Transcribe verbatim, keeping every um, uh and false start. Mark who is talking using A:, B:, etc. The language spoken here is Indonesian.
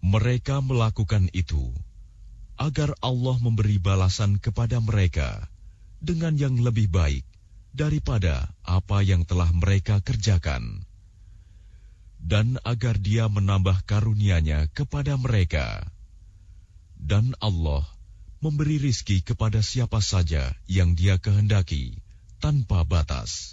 A: Mereka melakukan itu agar Allah memberi balasan kepada mereka dengan yang lebih baik daripada apa yang telah mereka kerjakan, dan agar Dia menambah karunia-Nya kepada mereka. Dan Allah memberi rizki kepada siapa saja yang Dia kehendaki tanpa batas.